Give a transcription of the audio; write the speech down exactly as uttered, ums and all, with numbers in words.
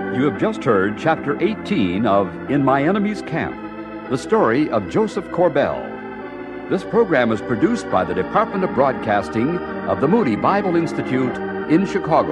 You have just heard Chapter eighteen of In My Enemy's Camp, the story of Joseph Corbell. This program is produced by the Department of Broadcasting of the Moody Bible Institute in Chicago.